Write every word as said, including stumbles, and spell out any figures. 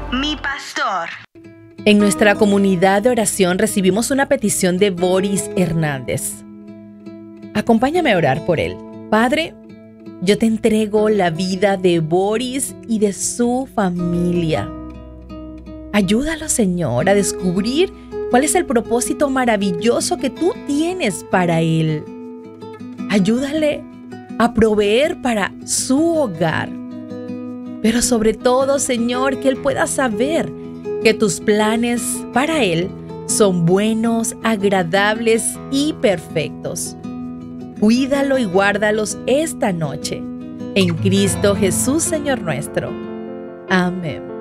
mi pastor. En nuestra comunidad de oración recibimos una petición de Boris Hernández. Acompáñame a orar por él. Padre, yo te entrego la vida de Boris y de su familia. Ayúdalo, Señor, a descubrir cuál es el propósito maravilloso que tú tienes para él. Ayúdale a proveer para su hogar. Pero sobre todo, Señor, que él pueda saber que tus planes para él son buenos, agradables y perfectos. Cuídalo y guárdalos esta noche. En Cristo Jesús, Señor nuestro. Amén.